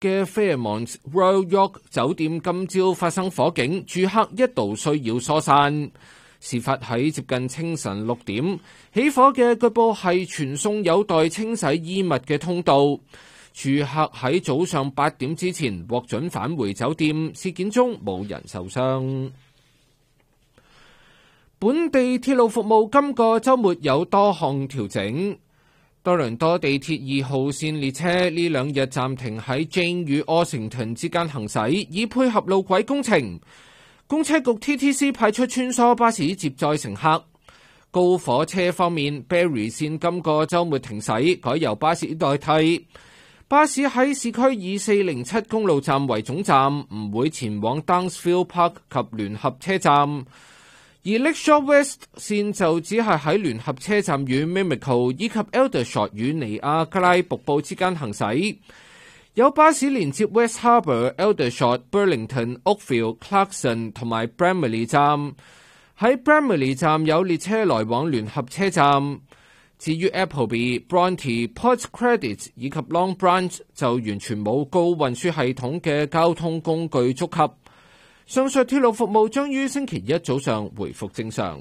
嘅 Fairmont Royal York 酒店今朝發生火警，住客一度需要疏散。事發喺接近清晨6點，起火嘅據報係傳送有待清洗衣物嘅通道。住客喺早上8點之前獲准返回酒店，事件中冇人受傷。本地鐵路服務今個週末有多項調整。多倫多地鐵2號線列車呢2日暫停喺 Jane 與 Ossington 之間行駛，以配合路軌工程。公車局 TTC 派出穿梭巴士接載乘客。高火車方面 ，Barrie 線今個週末停駛，改由巴士代替。巴士喺市區以407公路站為總站，唔會前往 Downsville Park 及聯合車站。而 Lakeshore West 線就只係喺聯合車站與 Mimico 以及 Aldershot 與尼亞加拉瀑布之間行駛。有巴士連接 West Harbour、Aldershot、Burlington、Oakville、Clarkson 同埋 Bramalea 站。喺 Bramalea 站有列車來往聯合車站。至於 Appleby、Bronte、Port Credit 以及 Long Branch 就完全冇高運輸系統嘅交通工具觸及。上述鐵路服務將於星期一早上回復正常。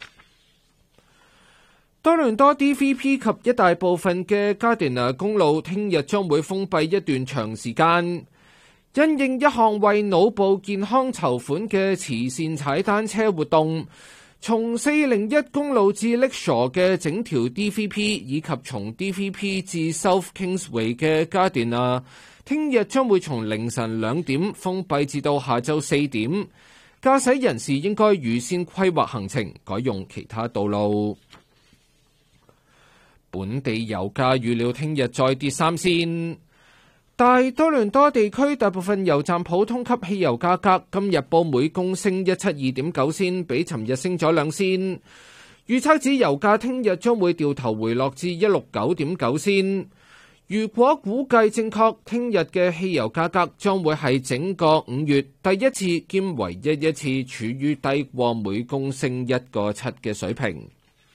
多倫多 DVP 及一大部分嘅 Gardiner 公路聽日將會封閉一段長時間，因應一項為腦部健康籌款嘅慈善踩單車活動。從401公路至 Lakeshore 嘅整條 DVP 以及從 DVP 至 South Kingsway 嘅 Gardiner， 聽日將會從凌晨2點封閉至到下晝4點。駕駛人士應該預先規劃行程，改用其他道路。本地油價預料聽日再跌3仙。大多倫多地區大部分油站普通級汽油價格今日報每公升172.9仙，比尋日升咗2仙。預測指油價聽日將會掉頭回落至169.9仙。如果估計正確，聽日嘅汽油價格將會係整個5月第一次兼唯一一次處於低過每公升1.7嘅水平。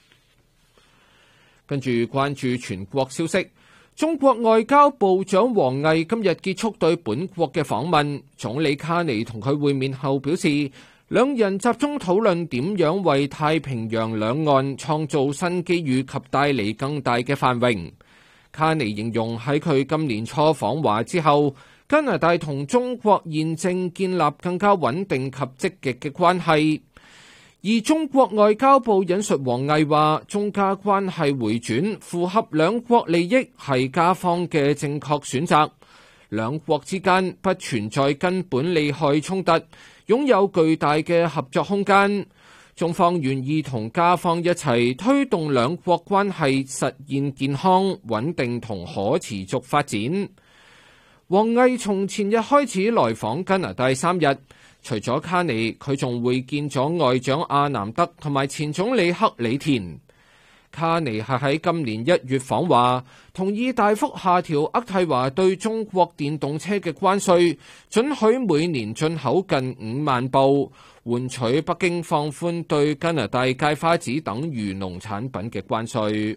跟住關注全國消息。中國外交部長王毅今日結束對本國嘅訪問，總理卡尼同佢會面後表示，兩人集中討論點樣為太平洋兩岸創造新機遇及帶嚟更大嘅繁榮。卡尼形容喺佢今年初訪華之後，加拿大同中國現正建立更加穩定及積極嘅關係。而中國外交部引述王毅話，中加關係回轉符合兩國利益，係加方嘅正確選擇。兩國之間不存在根本利害衝突，擁有巨大嘅合作空間。中方願意同加方一齊推動兩國關係實現健康、穩定同可持續發展。王毅從前日開始來訪加拿大3日。除咗卡尼，佢仲會見咗外長阿南德同埋前總理克里田。卡尼係喺今年1月訪華，同意大幅下調渥太華對中國電動車嘅關稅，准許每年進口近5萬部，換取北京放寬對加拿大芥花籽等漁農產品嘅關稅。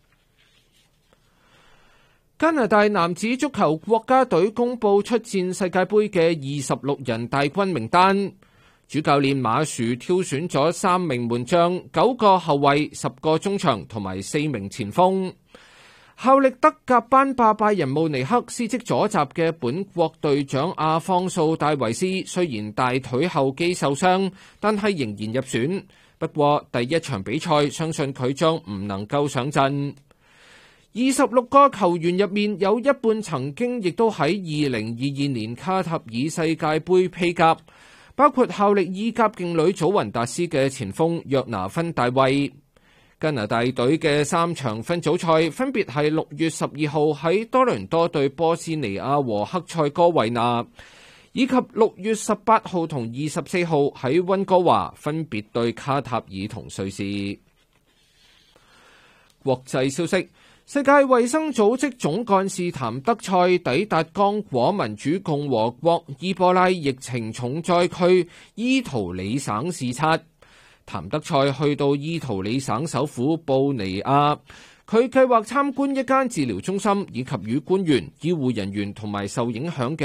加拿大男子足球國家隊公佈出戰世界盃嘅26人大軍名單，主教練馬殊挑選咗3名門將、9個後衛、10個中場同埋4名前鋒。效力德甲班霸拜仁慕尼黑司職左閘嘅本國隊長阿方素戴維斯，雖然大腿後肌受傷，但係仍然入選。不過第一場比賽，相信佢將唔能夠上陣。26個球員入面有一半曾經亦都喺2022年卡塔爾世界盃披甲，包括效力意甲勁旅祖雲達斯嘅前鋒約拿芬大衛。加拿大隊嘅3場分組賽分別係6月12號喺多倫多對波斯尼亞和克塞哥維納，以及6月18號同24號喺溫哥華分別對卡塔爾同瑞士。國際消息。世界衛生組織總幹事譚德塞抵達剛果民主共和國伊波拉疫情重災區伊圖里省視察。譚德塞去到伊圖里省首府布尼亞， 佢計劃參觀一間治療中心，以及與官員、醫護人員同埋受影響嘅